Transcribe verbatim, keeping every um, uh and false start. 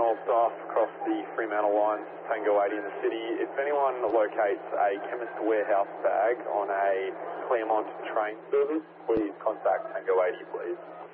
Fremantle staff across the Fremantle line, Tango eighty in the city. If anyone locates a Chemist Warehouse bag on a Claremont train service, please contact Tango eighty, please.